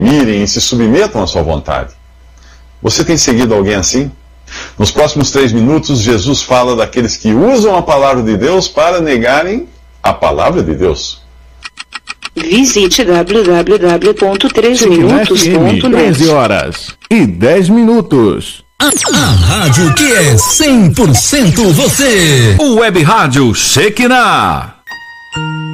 mirem e se submetam à sua vontade. Você tem seguido alguém assim? Nos próximos 3 minutos, Jesus fala daqueles que usam a palavra de Deus para negarem a palavra de Deus. Visite www.3minutos.net. 13h10. A rádio que é 100% você. O Web Rádio Shekinah.